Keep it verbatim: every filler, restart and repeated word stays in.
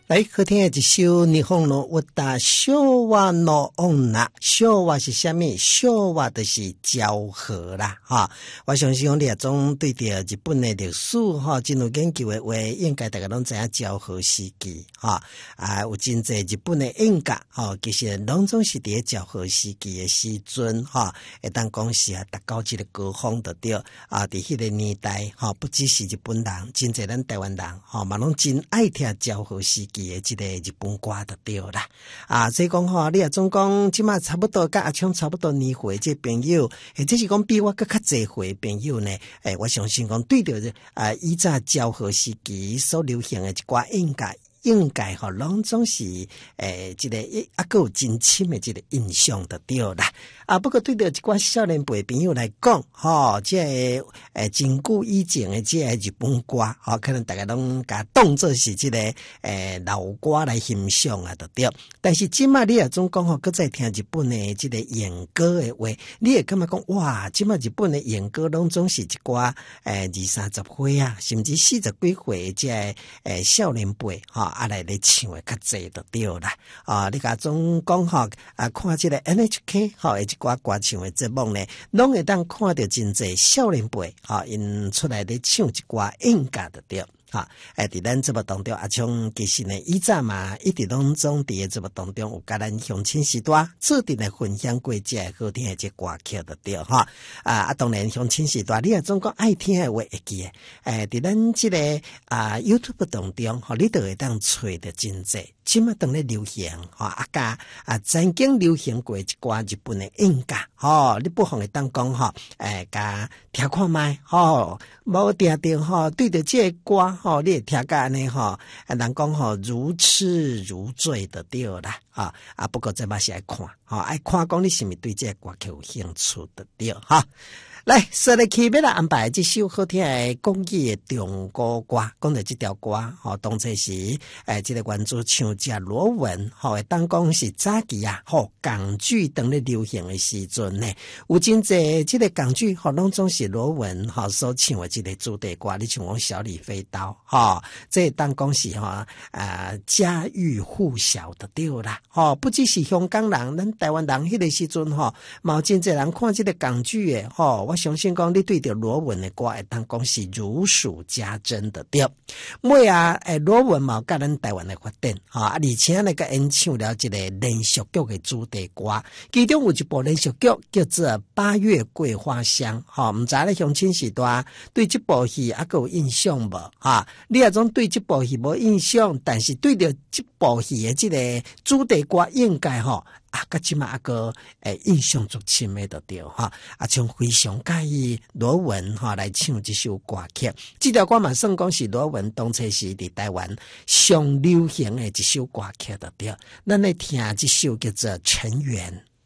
来好听的一首日本の歌，昭和の女。昭和是啥物？昭和就是昭和啦，哈！我相信讲你也总对着日本的历史哈，真有研究的话，应该大家拢知影昭和时期哈。啊，有真侪日本的演歌哈，其实拢总是伫昭和时期的时阵哈，会当讲是啊，达到这个高峰的对啊，伫迄个年代哈，不只是日本人，真侪咱台湾人哈，嘛拢真爱听昭和时期的这个日本歌就对啦，啊，所以讲吼，你也总讲，即马差不多甲阿昌差不多年岁这朋友，或者是讲比我更较侪岁朋友呢，诶，我相信讲对着啊，以前昭和时期所流行的一寡应该。应该吼，拢总是诶，这个啊，个有真深的这个印象就对啦。啊，不过对着一寡少年辈朋友来讲，吼，这个诶，真久以前的这个日本歌，吼，可能大家拢甲当作是这个诶老歌来欣赏啊，就对。但是即马你也总讲吼，搁再听日本的这个演歌的话，你也感觉讲哇，即马日本的演歌拢总是一寡诶二三十岁啊，甚至四十几岁的这个诶少年辈，吼。啊，来咧唱诶较济就对啦。啊，你甲总讲吼，啊，看即个 N H K 吼，一寡歌唱诶节目呢，拢会当看到真济少年辈，吼，因出来咧唱一寡演歌就对。哈，诶，伫咱节目当中，阿昌其实呢，以前嘛，一直拢总伫诶节目当中有甲咱乡亲时代做阵来分享过这好听诶这歌曲就对哈。啊，啊，当然乡亲时代，你也总讲爱听诶话会记诶。诶，伫咱即、这个啊 YouTube 当中，吼，你都会当找着真济。即马当咧流行，吼啊甲啊曾经流行过一寡日本诶演歌，吼，你不妨会当讲吼，诶，甲听看觅，吼，无定定吼，对着这个歌。吼，你会听甲安尼吼，人讲吼如痴如醉的对啦，啊啊！不过这嘛是爱看，吼爱看讲你是毋是对这个歌曲有兴趣的对哈。来，说来起要来安排这首好听的国语的中国歌，讲到这条歌，吼，当初是诶，这个原主唱者罗文，吼，会当讲是早期啊，吼，港剧当咧流行的时阵呢，有真济这个港剧，吼，拢总是罗文吼所唱的这个主题歌，你像讲小李飞刀，吼，这当讲是吼啊家喻户晓的对啦，吼，不只是香港人，咱台湾人迄个时阵吼，嘛有真济人看这个港剧的，吼。我相信讲你对着罗文的歌会当讲是如数家珍的对。尾啊，诶，罗文嘛甲咱台湾的发展，哈，而且呢个演唱了一个连续剧的主题歌，其中有一部连续剧叫做《八月桂花香》，哈，唔知咧乡亲时代对这部戏还有印象无？哈，你也总对这部戏无印象，但是对着这部戏的这个主题歌应该吼。啊，甲即马个诶印象足深诶，就对哈。啊，像非常介意罗文哈来唱这首歌曲，这条歌嘛算讲是罗文当初是伫台湾上流行诶一首歌曲，就对。咱来听这首叫做《尘缘》。